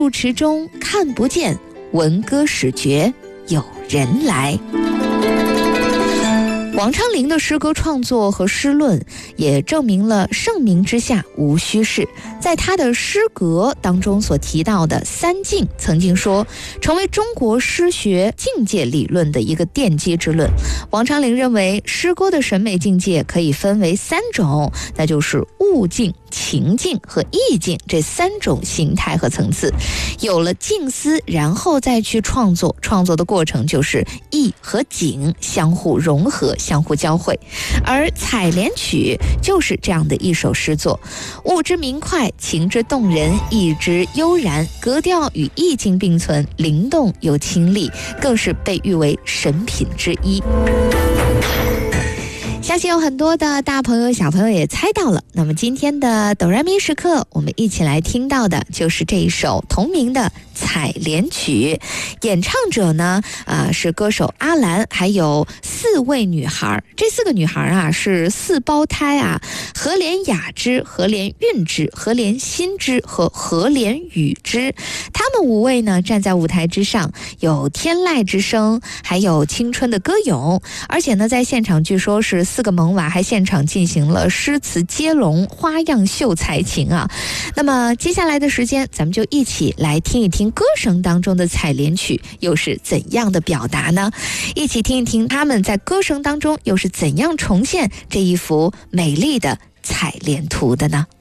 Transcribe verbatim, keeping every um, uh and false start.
入池中看不见，闻歌始觉有人来。王昌龄的诗歌创作和诗论也证明了盛名之下无虚事。在他的诗阁当中所提到的三境，曾经说成为中国诗学境界理论的一个奠基之论。王昌龄认为诗歌的审美境界可以分为三种，那就是物境、情境和意境这三种形态和层次。有了境思，然后再去创作，创作的过程就是意和景相互融合，相互交汇。而《采莲曲》就是这样的一首诗作，物之明快，情之动人，意之悠然，格调与意境并存，灵动又清丽，更是被誉为神品之一。相信有很多的大朋友小朋友也猜到了，那么今天的哆来咪时刻，我们一起来听到的就是这一首同名的《采莲曲》，演唱者呢啊、呃、是歌手阿兰，还有四位女孩。这四个女孩啊是四胞胎啊，何莲雅之、何莲韵之、何莲心之和何莲雨之。她们五位呢站在舞台之上，有天籁之声，还有青春的歌咏，而且呢在现场据说是四个萌娃还现场进行了诗词接龙，花样秀才情啊。那么接下来的时间，咱们就一起来听一听歌声当中的采莲曲又是怎样的表达呢？一起听一听他们在歌声当中又是怎样重现这一幅美丽的采莲图的呢？